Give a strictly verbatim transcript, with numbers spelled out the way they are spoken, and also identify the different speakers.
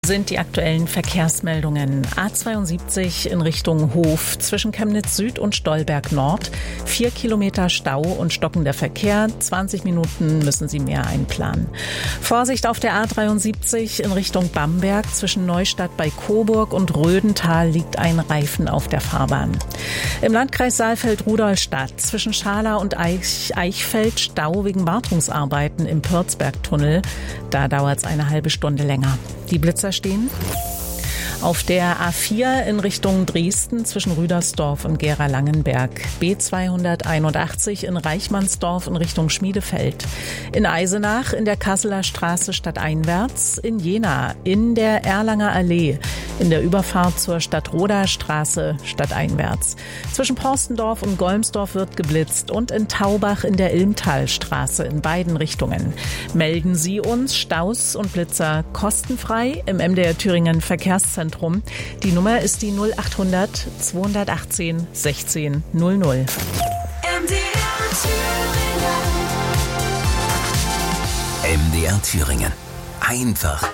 Speaker 1: Sind die aktuellen Verkehrsmeldungen. A zweiundsiebzig in Richtung Hof zwischen Chemnitz Süd und Stolberg Nord. Vier Kilometer Stau und stockender Verkehr. zwanzig Minuten müssen Sie mehr einplanen. Vorsicht auf der A dreiundsiebzig in Richtung Bamberg. Zwischen Neustadt bei Coburg und Rödental liegt ein Reifen auf der Fahrbahn. Im Landkreis Saalfeld-Rudolstadt zwischen Schala und Eich, Eichfeld Stau wegen Wartungsarbeiten im Pürzbergtunnel. Da dauert es eine halbe Stunde länger. Die Blitzer stehen auf der A vier in Richtung Dresden zwischen Rüdersdorf und Gera-Langenberg. B zweihunderteinundachtzig in Reichmannsdorf in Richtung Schmiedefeld. In Eisenach in der Kasseler Straße stadteinwärts. In Jena in der Erlanger Allee. In der Überfahrt zur Stadtroder Straße stadteinwärts. Zwischen Porstendorf und Golmsdorf wird geblitzt und in Taubach in der Ilmtalstraße in beiden Richtungen. Melden Sie uns Staus und Blitzer kostenfrei im M D R Thüringen Verkehrszentrum. Die Nummer ist die null achthundert zweihundertachtzehn sechzehn null null.
Speaker 2: M D R Thüringen.
Speaker 3: M D R Thüringen. Einfach